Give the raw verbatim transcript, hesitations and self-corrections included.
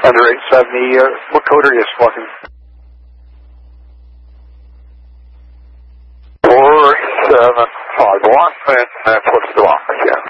Under eight seventy, uh, what code are you smoking? four seven five one, and that's what's the block, yeah.